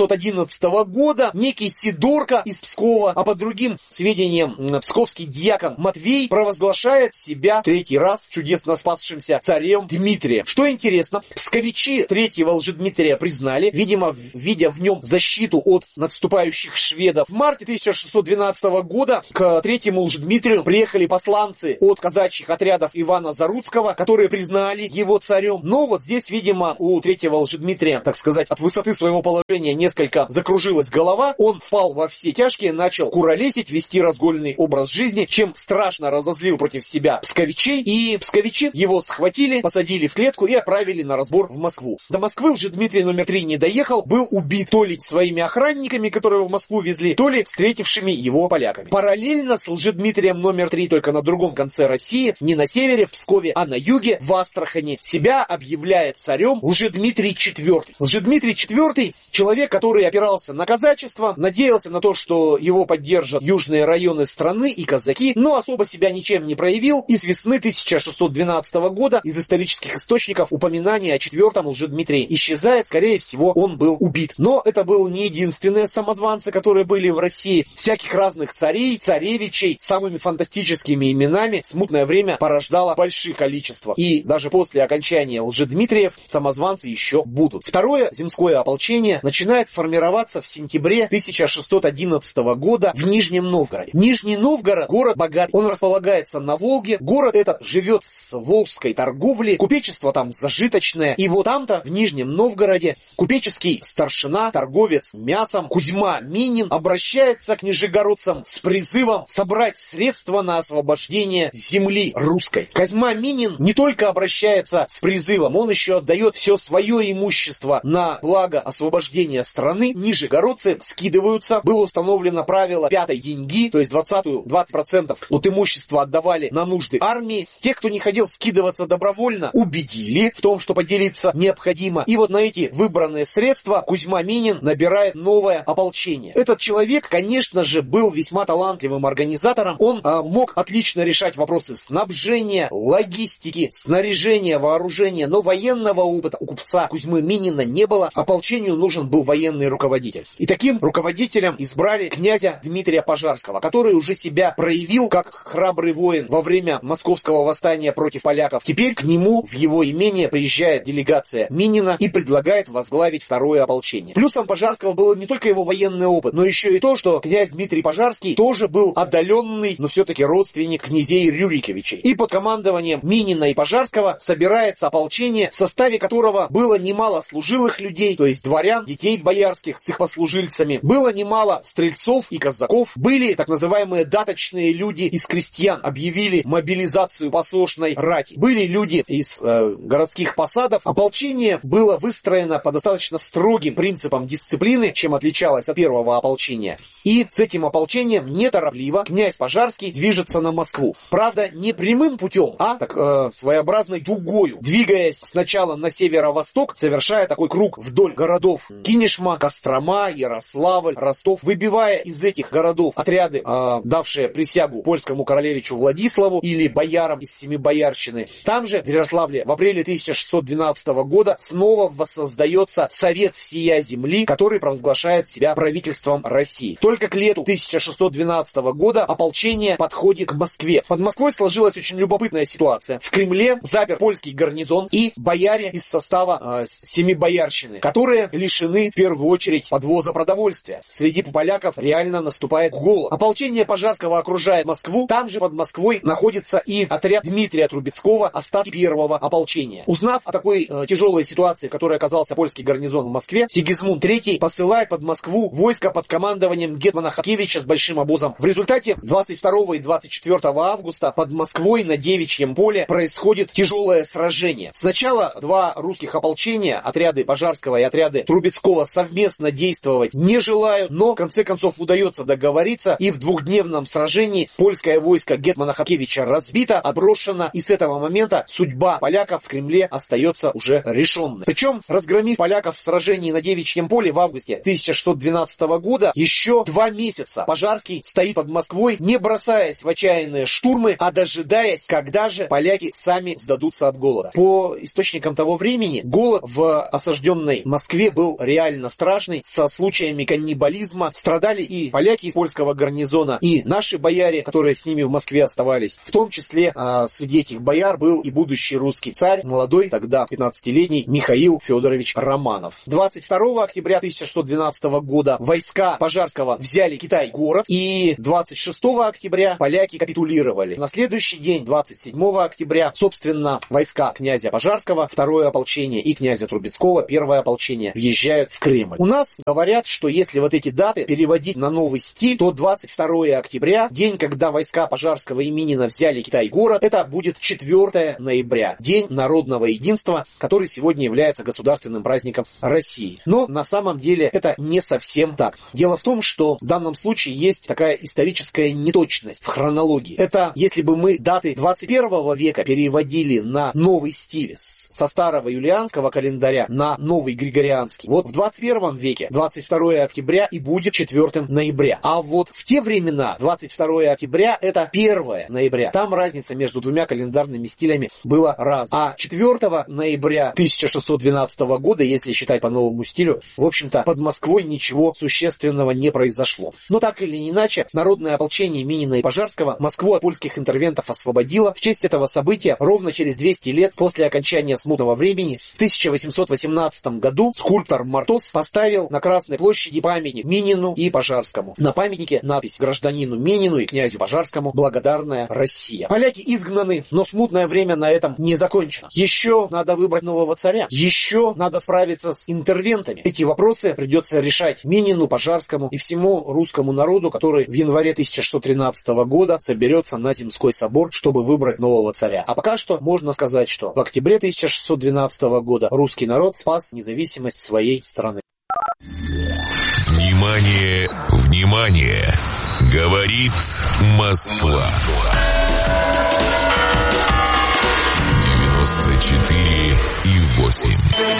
1611 года некий Сидорко из Пскова, а по другим сведениям псковский дьякон Матвей провозглашает себя третий раз чудесно спасшимся царем Дмитрием. Что интересно, псковичи третьего Лжедмитрия признали, видимо, видя в нем защиту от надступающих шведов. В марте 1612 года к третьему Лжедмитрию приехали посланцы от казачьих отрядов Ивана Заруцкого, которые признали его царем. Но вот здесь, видимо, у третьего Лжедмитрия, так сказать, от высоты своего положения несколько закружилась голова. Он впал во все тяжкие, начал куролесить, вести разгульный образ жизни, чем страшно разозлил против себя псковичей. И псковичи его схватили, посадили в клетку и отправили на разбор в Москву. До Москвы Лжедмитрий номер 3 не доехал, был убит то ли своими охранниками, которые его в Москву везли, то ли встретившими его поляками. Параллельно с Лжедмитрием номер 3, только на другом конце России, не на севере, в Пскове, а на юге, в Астрахани, себя объявляет царем Лжедмитрий IV. Лжедмитрий IV — человек, который опирался на казачество, надеялся на то, что его поддержат южные районы страны и казаки, но особо себя ничем не проявил, и с весны 1612 года из исторических источников упоминание о четвертом Лжедмитрии исчезает. Скорее всего, он был убит. Но это был не единственные самозванцы, которые были в России. Всяких разных царей, царевичей с самыми фантастическими именами смутное время порождало больших количество. И даже после окончания Лжедмитриев самозванцы еще будут. Второе земское ополчение начинает формироваться в сентябре 1611 года в Нижнем Новгороде. Нижний Новгород — город богатый. Он располагается на Волге. Город этот живет с волжской торговли. Купечество там зажиточное. И вот там-то, в Нижнем Новгороде, купеческий старшина, торговец мясом Кузьма Минин обращается к нижегородцам с призывом собрать средства на освобождение земли русской. Кузьма Минин не только обращается с призывом, он еще отдает все свое имущество на благо освобождения страны. Нижегородцы скидываются. Было установлено правило пятой деньги, то есть 20% от имущества отдавали на нужды армии. Тех, кто не хотел скидываться добровольно, убедили в том, что поделиться необходимо. И вот на эти выбранные средства Кузьма Минин набирает новое ополчение. Этот человек, конечно же, был весьма талантливым организатором. Он мог отлично решать вопросы снабжения, логистики, снаряжения, вооружения, но военного опыта у купца Кузьмы Минина не было. Ополчению нужен был военный руководитель. И таким руководителем избрали князя Дмитрия Пожарского, который уже себя проявил как храбрый воин во время московского восстания против поляков. Теперь к нему в его имение приезжает делегация Минина и предлагает возглавить второе ополчение. Плюсом Пожарского был не только его военный опыт, но еще и то, что князь Дмитрий Пожарский тоже был отдаленный, но все-таки родственник князей Рюриковичей. И под командованием Минина и Пожарского собирается ополчение, в составе которого было немало служилых людей, то есть дворян, детей боярских с их послужильцами. Было немало стрельцов и казаков. Были так называемые даточные люди из крестьян, объявили мобилизацию посошной рати. Были люди из городских посадов. Ополчение было выстроено по достаточно строгим принципам дисциплины, чем отличалось от первого ополчения. И с этим ополчением неторопливо князь Пожарский движется на Москву. Правда, не прямым путем, а так, своеобразной дугою, двигаясь сначала на северо-восток, совершая такой круг вдоль городов Кинешма, Кострома, Ярославль, Ростов, выбивая из этих городов отряды, давшие присягу польскому королевичу Владиславу или боярам из Семибоярщины. Там же, в Ярославле, в апреле 1612 года снова воссоздается Совет всея земли, который провозглашает себя правительством России. Только к лету 1612 года ополчение подходит к Москве. Под Москвой сложилась очень любопытная ситуация. В Кремле запер польский гарнизон и бояре из состава Семибоярщины, которые лишены в первую очередь подвоза продовольствия. Среди поляков реально наступает голод. Ополчение Пожарского окружает Москву. Там же под Москвой находится и отряд Дмитрия Трубецкого, остатки первого ополчения. Узнав о такой тяжелой ситуации, в которой оказался польский гарнизон в Москве, Сигизмунд III посылает под Москву войско под командованием гетмана Хаткевича с большим обозом. В результате 22 и 24 августа под Москвой на Девичьем поле происходит тяжелое сражение. Сначала два русских ополчения, отряды Пожарского и отряды Трубецкого, совместно действовать не желают, но в конце концов удается договориться, и в двухдневном сражении польское войско гетмана Хаткевича разбито, отброшено, и с этого момента судьба поляков в Кремле остается уже решенной. Причем, разгромив поляков в сражении на Девичьем поле в августе 1612 года, еще 2 месяца Пожарский стоит под Москвой, не бросаясь в отчаянные штурмы, а дожидаясь, когда же поляки сами сдадутся от голода. По источникам того времени, голод в осажденной Москве был реально страшный. известный, со случаями каннибализма. Страдали и поляки из польского гарнизона, и наши бояре, которые с ними в Москве оставались. В том числе среди этих бояр был и будущий русский царь, молодой, тогда 15-летний Михаил Федорович Романов. 22 октября 1612 года войска Пожарского взяли Китай-город, и 26 октября поляки капитулировали. На следующий день, 27 октября, собственно, войска князя Пожарского, второе ополчение, и князя Трубецкого, первое ополчение, въезжают в Кремль. У нас говорят, что если вот эти даты переводить на новый стиль, то 22 октября, день, когда войска Пожарского и Минина взяли Китай-город, это будет 4 ноября, день народного единства, который сегодня является государственным праздником России. Но на самом деле это не совсем так. Дело в том, что в данном случае есть такая историческая неточность в хронологии. Это если бы мы даты 21 века переводили на новый стиль со старого юлианского календаря на новый григорианский. Вот в 21 веке 22 октября и будет 4 ноября. А вот в те времена 22 октября это 1 ноября. Там разница между двумя календарными стилями была раз. А 4 ноября 1612 года, если считать по новому стилю, в общем-то, под Москвой ничего существенного не произошло. Но так или иначе, народное ополчение Минина и Пожарского Москву от польских интервентов освободило. В честь этого события ровно через 200 лет после окончания смутного времени в 1818 году скульптор Мартос поставил на Красной площади памятник Минину и Пожарскому. На памятнике надпись: «Гражданину Минину и князю Пожарскому благодарная Россия». Поляки изгнаны, но смутное время на этом не закончено. Еще надо выбрать нового царя. Еще надо справиться с интервентами. Эти вопросы придется решать Минину, Пожарскому и всему русскому народу, который в январе 1613 года соберется на Земской собор, чтобы выбрать нового царя. А пока что можно сказать, что в октябре 1612 года русский народ спас независимость своей страны. Внимание, внимание! Говорит Москва. 94,8.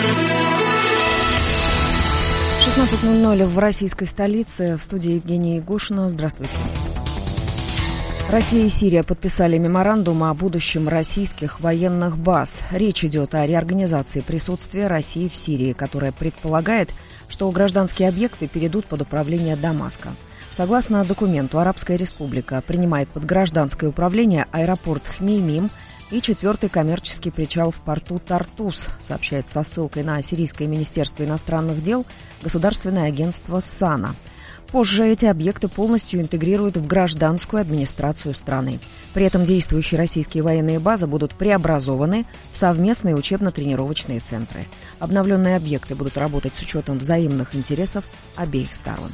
16:00 в российской столице. В студии Евгения Егошина. Здравствуйте. Россия и Сирия подписали меморандум о будущем российских военных баз. Речь идет о реорганизации присутствия России в Сирии, которая предполагает, что гражданские объекты перейдут под управление Дамаска. Согласно документу, Арабская республика принимает под гражданское управление аэропорт Хмеймим и 4-й коммерческий причал в порту Тартус, сообщает со ссылкой на Сирийское министерство иностранных дел государственное агентство САНА. Позже эти объекты полностью интегрируют в гражданскую администрацию страны. При этом действующие российские военные базы будут преобразованы в совместные учебно-тренировочные центры. Обновленные объекты будут работать с учетом взаимных интересов обеих сторон.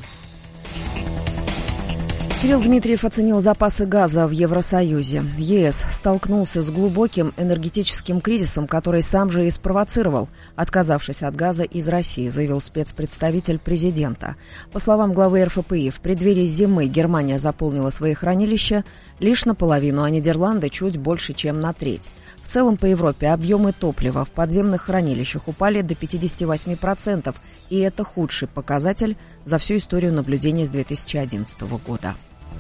Кирилл Дмитриев оценил запасы газа в Евросоюзе. ЕС столкнулся с глубоким энергетическим кризисом, который сам же и спровоцировал, отказавшись от газа из России, заявил спецпредставитель президента. По словам главы РФПИ, в преддверии зимы Германия заполнила свои хранилища лишь наполовину, а Нидерланды чуть больше, чем на треть. В целом по Европе объемы топлива в подземных хранилищах упали до 58%, и это худший показатель за всю историю наблюдения с 2011 года.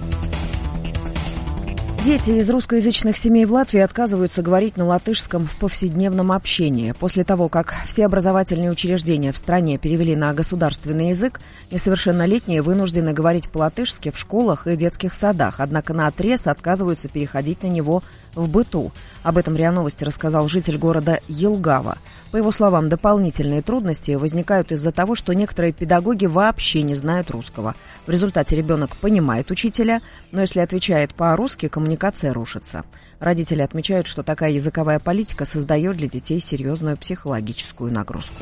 Дети из русскоязычных семей в Латвии отказываются говорить на латышском в повседневном общении. После того, как все образовательные учреждения в стране перевели на государственный язык, несовершеннолетние вынуждены говорить по-латышски в школах и детских садах, однако наотрез отказываются переходить на него в быту. Об этом РИА Новости рассказал житель города Елгава. По его словам, дополнительные трудности возникают из-за того, что некоторые педагоги вообще не знают русского. В результате ребенок понимает учителя, но если отвечает по-русски, коммуникация рушится. Родители отмечают, что такая языковая политика создает для детей серьезную психологическую нагрузку.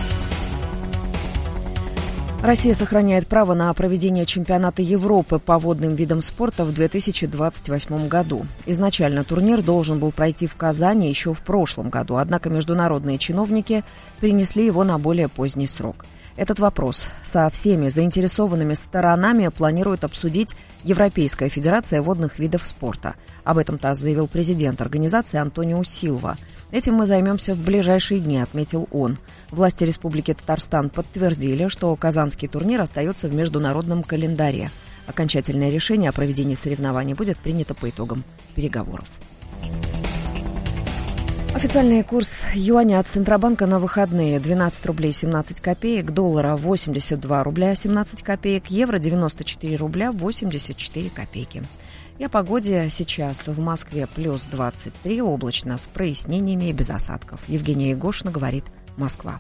Россия сохраняет право на проведение чемпионата Европы по водным видам спорта в 2028 году. Изначально турнир должен был пройти в Казани еще в прошлом году, однако международные чиновники перенесли его на более поздний срок. Этот вопрос со всеми заинтересованными сторонами планирует обсудить Европейская федерация водных видов спорта. Об этом ТАСС заявил президент организации Антонио Силва. Этим мы займемся в ближайшие дни, отметил он. Власти Республики Татарстан подтвердили, что казанский турнир остается в международном календаре. Окончательное решение о проведении соревнований будет принято по итогам переговоров. Официальный курс юаня от Центробанка на выходные: 12 рублей 17 копеек, доллара 82 рубля 17 копеек, евро 94 рубля 84 копейки. И о погоде сейчас. В Москве плюс 23, облачно, с прояснениями и без осадков. Евгения Егошина говорит «Москва».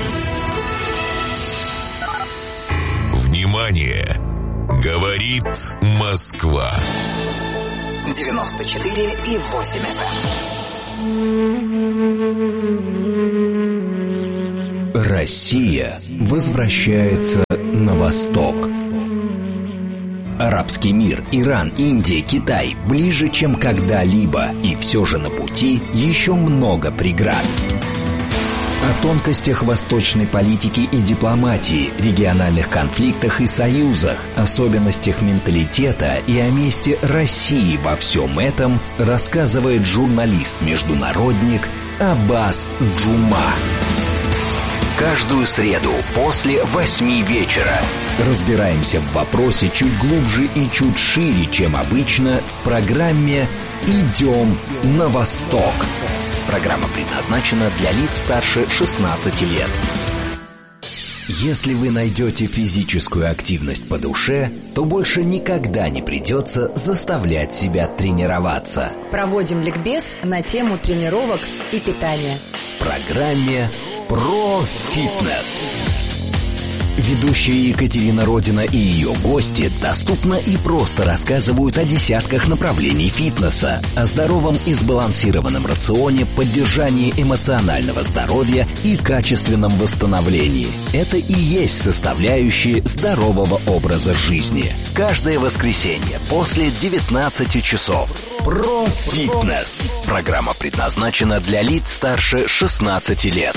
Внимание! Говорит Москва. 94,8 FM. Россия возвращается на восток. Арабский мир, Иран, Индия, Китай ближе, чем когда-либо, и все же на пути еще много преград. О тонкостях восточной политики и дипломатии, региональных конфликтах и союзах, особенностях менталитета и о месте России во всем этом рассказывает журналист-международник Аббас Джума. Каждую среду после 8 вечера разбираемся в вопросе чуть глубже и чуть шире, чем обычно, в программе «Идем на восток». Программа предназначена для лиц старше 16 лет. Если вы найдете физическую активность по душе, то больше никогда не придется заставлять себя тренироваться. Проводим ликбез на тему тренировок и питания. В программе «Про фитнес». Ведущая Екатерина Родина и ее гости доступно и просто рассказывают о десятках направлений фитнеса, о здоровом и сбалансированном рационе, поддержании эмоционального здоровья и качественном восстановлении. Это и есть составляющие здорового образа жизни. Каждое воскресенье после 19 часов. Про фитнес. Программа предназначена для лиц старше 16 лет.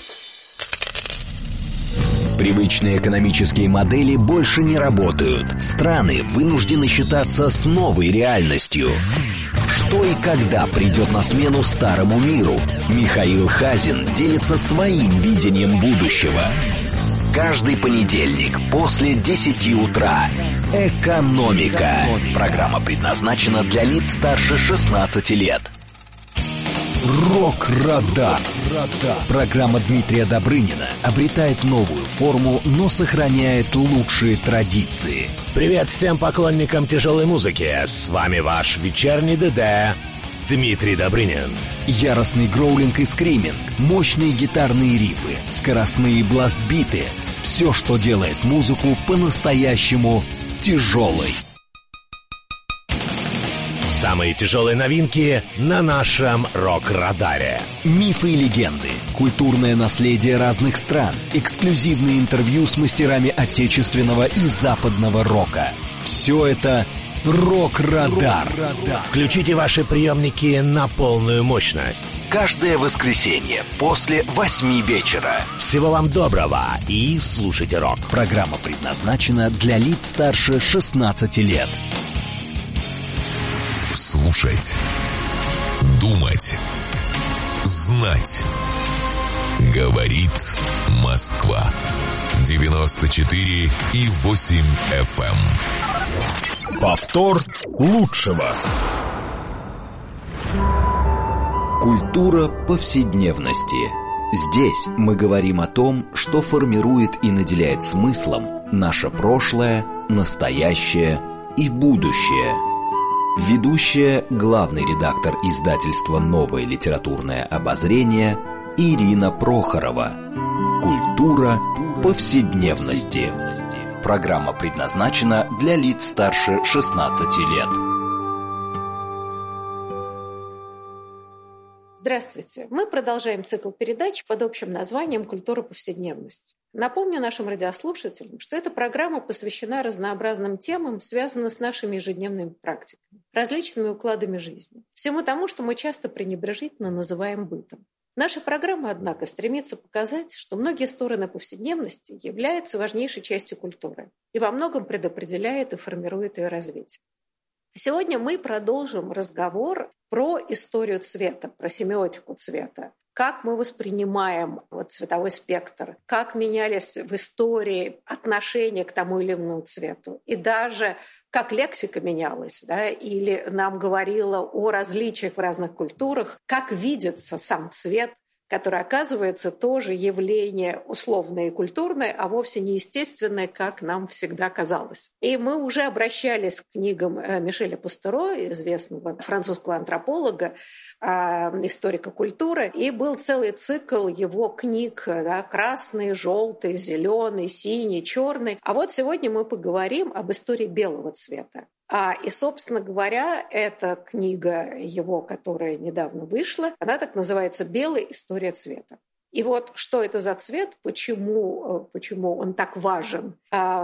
Привычные экономические модели больше не работают. Страны вынуждены считаться с новой реальностью. Что и когда придет на смену старому миру? Михаил Хазин делится своим видением будущего. Каждый понедельник после 10 утра. Экономика. Программа предназначена для лиц старше 16 лет. Рок-радар. Программа Дмитрия Добрынина обретает новую форму, но сохраняет лучшие традиции. Привет всем поклонникам тяжелой музыки. С вами ваш вечерний ДД Дмитрий Добрынин. Яростный гроулинг и скриминг, мощные гитарные рифы, скоростные бласт-биты. Все, что делает музыку по-настоящему тяжелой. Самые тяжелые новинки на нашем рок-радаре. Мифы и легенды, культурное наследие разных стран, эксклюзивные интервью с мастерами отечественного и западного рока. Все это рок-радар. Включите ваши приемники на полную мощность. Каждое воскресенье после 8 вечера. Всего вам доброго и слушайте рок. Программа предназначена для лиц старше 16 лет. Слушать, думать, знать. Говорит Москва. 94,8 FM. Повтор лучшего. Культура повседневности. Здесь мы говорим о том, что формирует и наделяет смыслом наше прошлое, настоящее и будущее. Ведущая, главный редактор издательства «Новое литературное обозрение» Ирина Прохорова. Культура повседневности. Программа предназначена для лиц старше 16 лет. Здравствуйте! Мы продолжаем цикл передач под общим названием «Культура повседневности». Напомню нашим радиослушателям, что эта программа посвящена разнообразным темам, связанным с нашими ежедневными практиками, различными укладами жизни, всему тому, что мы часто пренебрежительно называем бытом. Наша программа, однако, стремится показать, что многие стороны повседневности являются важнейшей частью культуры и во многом предопределяет и формирует ее развитие. Сегодня мы продолжим разговор про историю цвета, про семиотику цвета. как мы воспринимаем вот цветовой спектр, как менялись в истории отношения к тому или иному цвету. И даже как лексика менялась, да, или нам говорила о различиях в разных культурах, как видится сам цвет, которое, оказывается, тоже явление условное и культурное, а вовсе не естественное, как нам всегда казалось. И мы уже обращались к книгам Мишеля Пастеро, известного французского антрополога, историка культуры, и был целый цикл его книг, да, красный, желтый, зеленый, синий, черный. А вот сегодня мы поговорим об истории белого цвета. И, собственно говоря, эта книга его, которая недавно вышла, она так называется «Белая история цвета». И вот что это за цвет, почему он так важен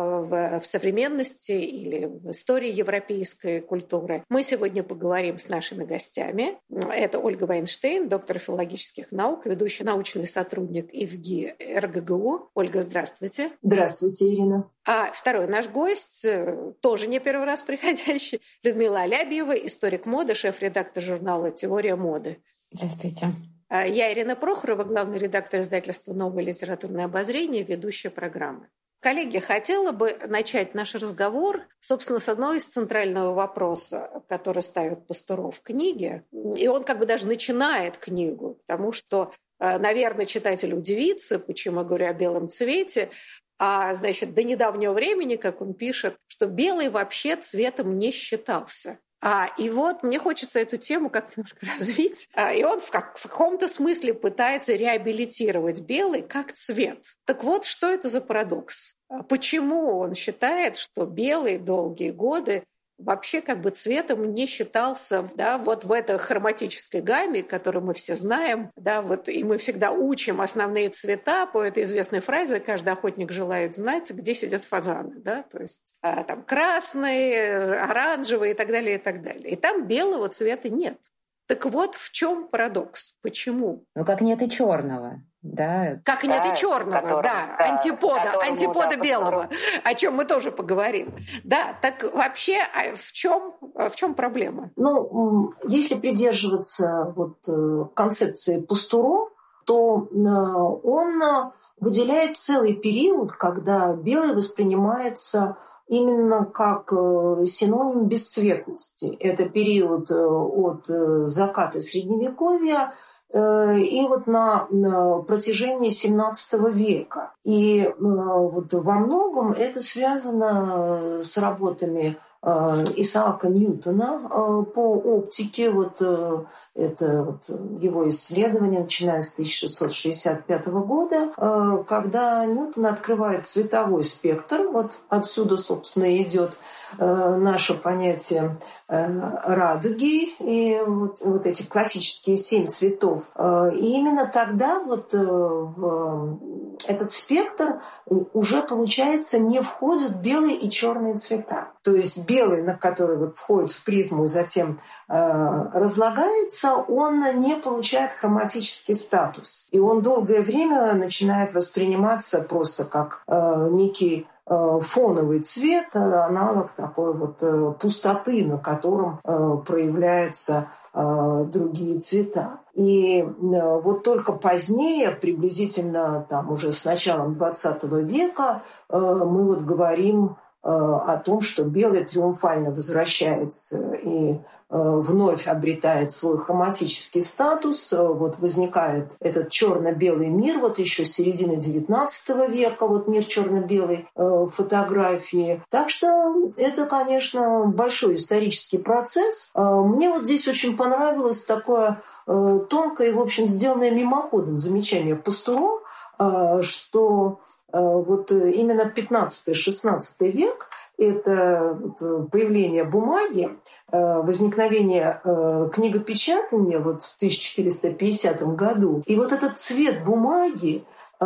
в современности или в истории европейской культуры, мы сегодня поговорим с нашими гостями. Это Ольга Вайнштейн, доктор филологических наук, ведущий научный сотрудник ИФГИ РГГУ. Ольга, здравствуйте. Здравствуйте, Ирина. А второй наш гость, тоже не первый раз приходящий, Людмила Алябьева, историк моды, шеф-редактор журнала «Теория моды». Здравствуйте. Я Ирина Прохорова, главный редактор издательства «Новое литературное обозрение», ведущая программы. Коллеги, хотела бы начать наш разговор, собственно, с одного из центрального вопроса, который ставит Пастеро в книге. И он как бы даже начинает книгу, потому что, наверное, читатель удивится, почему я говорю о белом цвете. Значит, до недавнего времени, как он пишет, что белый вообще цветом не считался. И вот мне хочется эту тему как-то немножко развить. И он в каком-то смысле пытается реабилитировать белый как цвет. Так вот, что это за парадокс? Почему он считает, что белый долгие годы вообще как бы цветом не считался, да, вот в этой хроматической гамме, которую мы все знаем, да, вот, и мы всегда учим основные цвета по этой известной фразе «каждый охотник желает знать, где сидят фазаны», да, то есть там красный, оранжевый и так далее, и так далее. И там белого цвета нет. Так вот, в чем парадокс? Почему? Ну, как нет и черного. Да, как нет и черного, антипода белого, о чем мы тоже поговорим. Да, так вообще в чем проблема? Ну, если придерживаться концепции Пастеро, то он выделяет целый период, когда белый воспринимается именно как синоним бесцветности. Это период от заката Средневековья и вот на протяжении XVII века. И вот во многом это связано с работами Исаака Ньютона по оптике. Это его исследование, начиная с 1665 года, когда Ньютон открывает цветовой спектр. Вот отсюда, собственно, идет наше понятие радуги и вот эти классические 7 цветов. И именно тогда в этот спектр уже, получается, не входят белые и черные цвета. То есть белый, на который входит в призму и затем разлагается, он не получает хроматический статус. И он долгое время начинает восприниматься просто как некий фоновый цвет, аналог такой пустоты, на котором проявляются другие цвета. И вот только позднее, приблизительно уже с началом XX века, мы говорим о том, что белый триумфально возвращается и вновь обретает свой хроматический статус. Возникает этот черно-белый мир, еще с середины XIX века, мир черно-белой фотографии. Так что это, конечно, большой исторический процесс. Мне здесь очень понравилось такое тонкое и, в общем, сделанное мимоходом замечание Пастеро, что именно 15-16 век – это появление бумаги, возникновение книгопечатания в 1450 году. И этот цвет бумаги,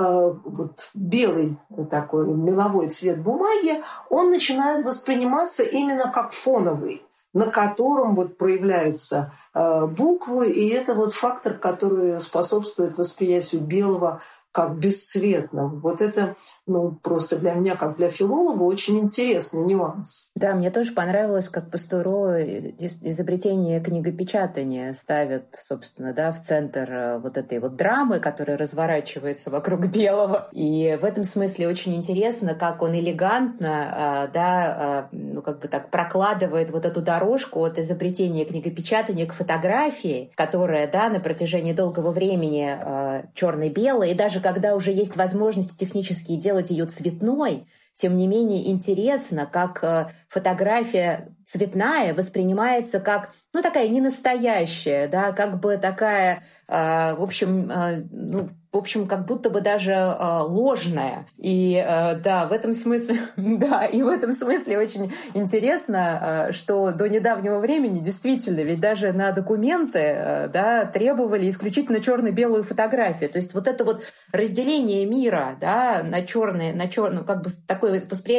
белый такой меловой цвет бумаги, он начинает восприниматься именно как фоновый, на котором проявляются буквы, и это фактор, который способствует восприятию белого как бесцветным. Вот это, просто для меня, как для филолога, очень интересный нюанс. Да, мне тоже понравилось, как Пастуро изобретение книгопечатания ставит, собственно, в центр вот этой вот драмы, которая разворачивается вокруг белого. И в этом смысле очень интересно, как он элегантно, прокладывает вот эту дорожку от изобретения книгопечатания к фотографии, которая, на протяжении долгого времени черно-белая, и даже когда уже есть возможности технические делать ее цветной, тем не менее интересно, как фотография цветная воспринимается как, такая ненастоящая, как бы такая, в общем, как будто бы даже ложная. И в этом смысле, и в этом смысле очень интересно, что до недавнего времени действительно, ведь даже на документы, требовали исключительно черно-белую фотографию. То есть вот это вот разделение мира, на черное, как бы такое восприятие